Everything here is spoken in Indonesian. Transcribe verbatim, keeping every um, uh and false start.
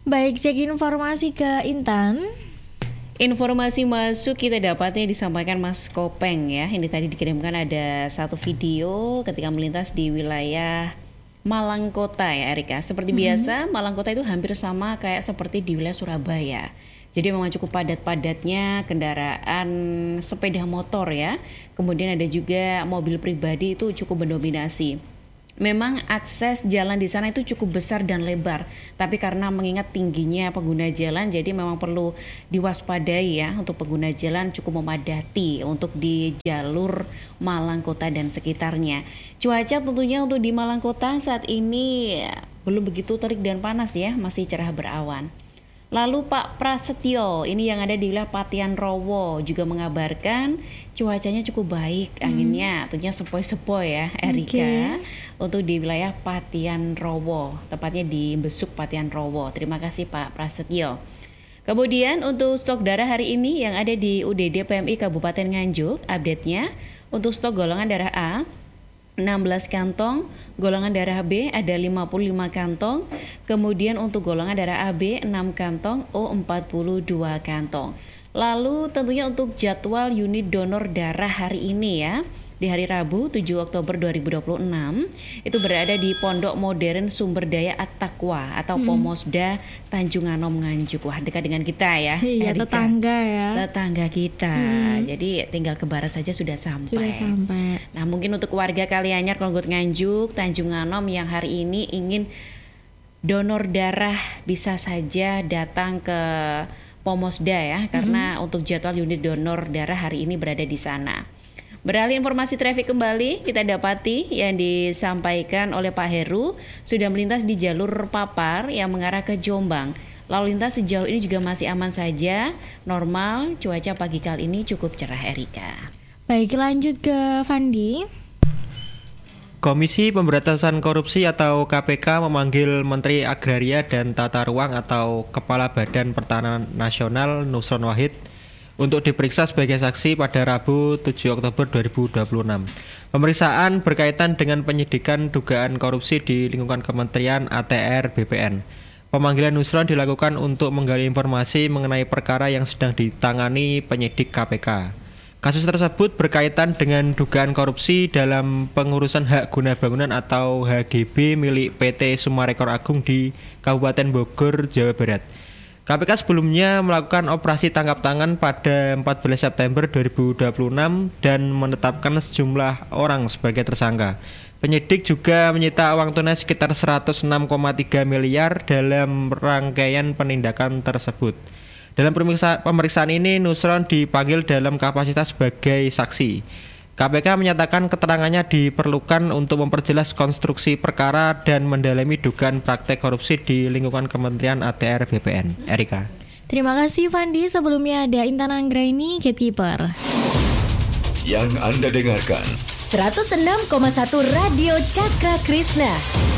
Baik, cek informasi ke Intan. Informasi masuk kita dapatnya disampaikan Mas Kopeng ya. Ini tadi dikirimkan ada satu video ketika melintas di wilayah Malang Kota ya Erika. Seperti mm-hmm. biasa Malang Kota itu hampir sama kayak seperti di wilayah Surabaya. Jadi memang cukup padat-padatnya kendaraan sepeda motor ya. Kemudian ada juga mobil pribadi itu cukup mendominasi. Memang akses jalan di sana itu cukup besar dan lebar, tapi karena mengingat tingginya pengguna jalan, jadi memang perlu diwaspadai ya untuk pengguna jalan cukup memadati untuk di jalur Malang Kota dan sekitarnya. Cuaca tentunya untuk di Malang Kota saat ini belum begitu terik dan panas ya, masih cerah berawan. Lalu Pak Prasetyo, ini yang ada di wilayah Patian Rowo juga mengabarkan cuacanya cukup baik, anginnya hmm. tentunya sepoi-sepoi ya Erika okay. untuk di wilayah Patian Rowo, tepatnya di Besuk Patian Rowo. Terima kasih Pak Prasetyo. Kemudian untuk stok darah hari ini yang ada di U D D P M I Kabupaten Nganjuk, update-nya untuk stok golongan darah A enam belas kantong, golongan darah B ada lima puluh lima kantong, kemudian untuk golongan darah A B enam kantong, O empat puluh dua kantong. Lalu tentunya untuk jadwal unit donor darah hari ini ya, di hari Rabu tujuh Oktober dua ribu dua puluh enam itu berada di Pondok Modern Sumber Daya At-Taqwa atau hmm. Pomosda Tanjung Anom Nganjuk. Wah, dekat dengan kita ya. Iya, Erika. tetangga ya. Tetangga kita. Hmm. Jadi tinggal ke barat saja sudah sampai. Sudah sampai. Nah, mungkin untuk warga Kalianyar, Klonggot Nganjuk, Tanjung Anom yang hari ini ingin donor darah bisa saja datang ke Pomosda ya, karena hmm. untuk jadwal unit donor darah hari ini berada di sana. Beralih informasi trafik kembali, kita dapati yang disampaikan oleh Pak Heru sudah melintas di jalur Papar yang mengarah ke Jombang. Lalu lintas sejauh ini juga masih aman saja, normal, cuaca pagi kali ini cukup cerah Erika. Baik, lanjut ke Fandi. Komisi Pemberantasan Korupsi atau K P K memanggil Menteri Agraria dan Tata Ruang atau Kepala Badan Pertanahan Nasional Nusron Wahid untuk diperiksa sebagai saksi pada Rabu tujuh Oktober dua ribu dua puluh enam. Pemeriksaan berkaitan dengan penyidikan dugaan korupsi di lingkungan Kementerian A T R B P N. Pemanggilan Nusron dilakukan untuk menggali informasi mengenai perkara yang sedang ditangani penyidik K P K. Kasus tersebut berkaitan dengan dugaan korupsi dalam pengurusan hak guna bangunan atau H G B milik P T Sumarekon Agung di Kabupaten Bogor, Jawa Barat. K P K sebelumnya melakukan operasi tangkap tangan pada empat belas September dua ribu dua puluh enam dan menetapkan sejumlah orang sebagai tersangka. Penyidik juga menyita uang tunai sekitar seratus enam koma tiga miliar dalam rangkaian penindakan tersebut. Dalam pemeriksaan ini Nusron dipanggil dalam kapasitas sebagai saksi. K P K menyatakan keterangannya diperlukan untuk memperjelas konstruksi perkara dan mendalami dugaan praktek korupsi di lingkungan Kementerian A T R B P N. Erika. Terima kasih Fandi. Sebelumnya ada Intan Anggraini, Gatekeeper. Yang Anda dengarkan seratus enam koma satu Radio Cakra Krishna.